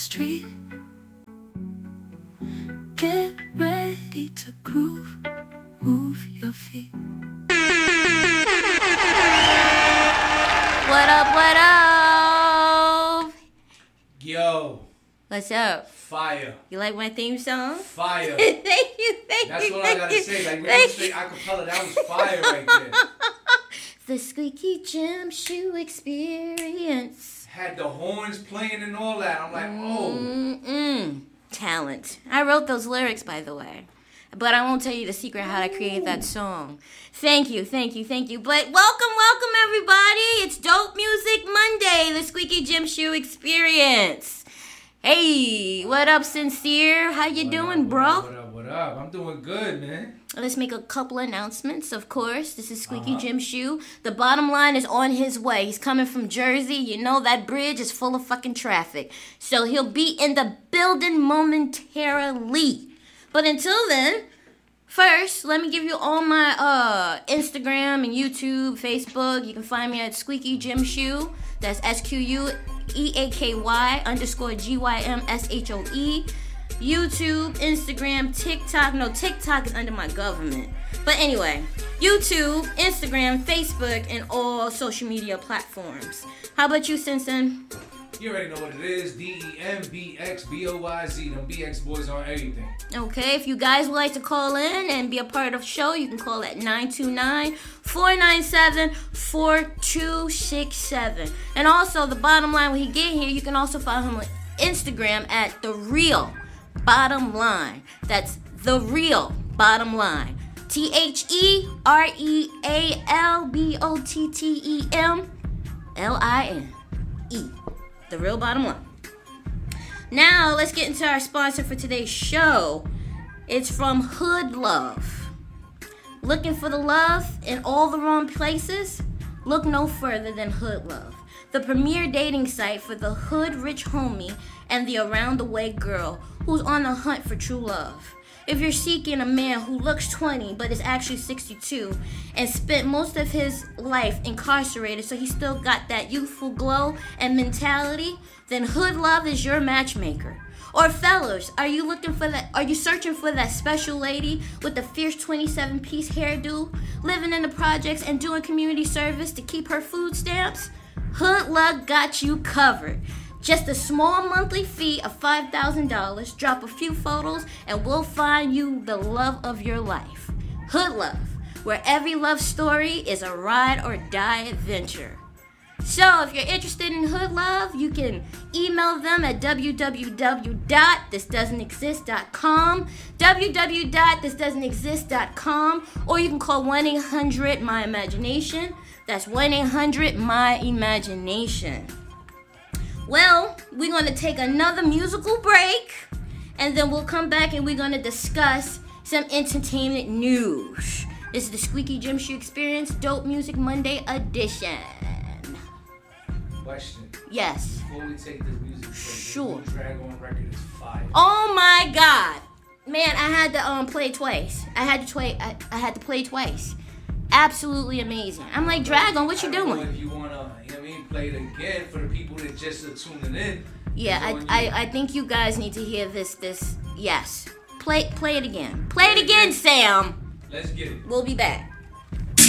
street. Get ready to groove, move your feet. What up, what up? Yo. What's up? Fire. You like my theme song? Fire. Thank you. That's what I gotta say. Like, we don't say acapella. That was fire right there. The Squeaky Gym Shoe Experience. Had the horns playing and all that. I'm like, oh. Talent. I wrote those lyrics, by the way. But I won't tell you the secret how I created that song. Thank you. But welcome, everybody. It's Dope Music Monday, the Squeaky Gym Shoe Experience. Hey, what up, Sincere? How you doing, bro? What up? I'm doing good, man. Let's make a couple announcements, of course. This is Squeaky Gym Shoe. The bottom line is on his way. He's coming from Jersey. You know that bridge is full of fucking traffic. So he'll be in the building momentarily. But until then, first, let me give you all my Instagram and YouTube, Facebook. You can find me at Squeaky Gym Shoe. That's SQUEAKY_GYMSHOE. YouTube, Instagram, TikTok. No, TikTok is under my government. But anyway, YouTube, Instagram, Facebook, and all social media platforms. How about you, Simpson? You already know what it is. DEMBXBOYZ. Them BX boys on everything. Okay, if you guys would like to call in and be a part of the show, you can call at 929-497-4267. And also, the bottom line, when he get here, you can also follow him on Instagram at The Real Bottom Line. That's The Real Bottom Line. TheRealBottomLine. The Real Bottom Line. Now, let's get into our sponsor for today's show. It's from Hood Love. Looking for the love in all the wrong places? Look no further than Hood Love, the premier dating site for the hood rich homie and the around the way girl who's on the hunt for true love. If you're seeking a man who looks 20 but is actually 62 and spent most of his life incarcerated so he still got that youthful glow and mentality, then Hood Love is your matchmaker. Or fellas, are you searching for that special lady with the fierce 27-piece hairdo, living in the projects and doing community service to keep her food stamps? Hood Love got you covered. Just a small monthly fee of $5,000, drop a few photos, and we'll find you the love of your life. Hood Love, where every love story is a ride or die adventure. So, if you're interested in Hood Love, you can email them at www.thisdoesn'texist.com, www.thisdoesn'texist.com, or you can call 1-800-MY-IMAGINATION. That's 1-800-MY-IMAGINATION. Well, we're going to take another musical break, and then we'll come back and we're going to discuss some entertainment news. This is the Squeaky Gym Shoe Experience Dope Music Monday edition. Question. Yes. Before we take this music break, Sure. this Drag On record is fire. Oh my God. Man, I had to play it twice. I had to play it twice. Absolutely amazing. I'm like, Dragon, what you I don't know doing? if you want to, play it again for the people that just are tuning in. Yeah, I think you guys need to hear this. Yes. Play it again. Play it again, Sam. Let's get it. We'll be back.